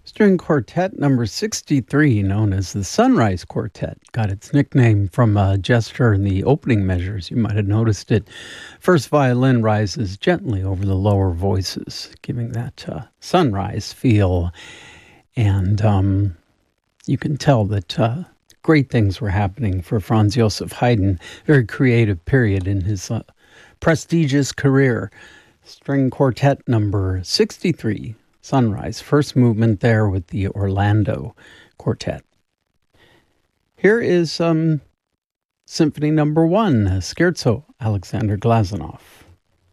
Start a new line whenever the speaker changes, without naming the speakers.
String Quartet number 63, known as the Sunrise Quartet, got its nickname from a gesture in the opening measures. You might have noticed it. First violin rises gently over the lower voices, giving that sunrise feel. And you can tell that great things were happening for Franz Joseph Haydn. Very creative period in his prestigious career. String Quartet number 63. Sunrise, first movement there with the Orlando Quartet. Here is Symphony number 1, Scherzo, Alexander Glazunov.